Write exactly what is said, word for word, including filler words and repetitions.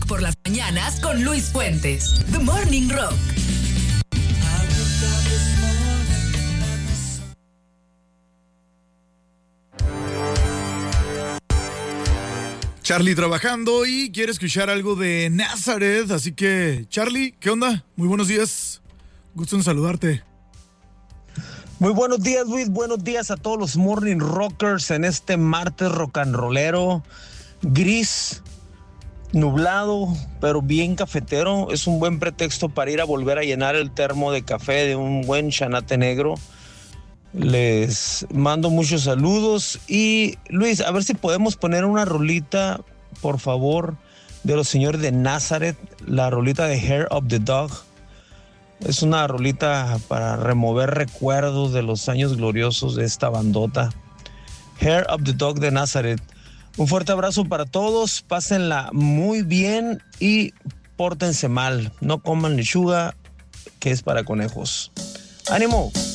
Rock por las mañanas con Luis Fuentes. The Morning Rock. Charlie trabajando y quiere escuchar algo de Nazareth, así que Charlie, ¿qué onda? Muy buenos días, gusto en saludarte. Muy buenos días, Luis, buenos días a todos los Morning Rockers en este martes rock and rollero, gris, nublado, pero bien cafetero. Es un buen pretexto para ir a volver a llenar el termo de café de un buen chanate negro. Les mando muchos saludos y Luis, a ver si podemos poner una rolita, por favor, de los señores de Nazareth, la rolita de Hair of the Dog. Es una rolita para remover recuerdos de los años gloriosos de esta bandota. Hair of the Dog de Nazareth. Un fuerte abrazo para todos, pásenla muy bien y pórtense mal. No coman lechuga, que es para conejos. ¡Ánimo!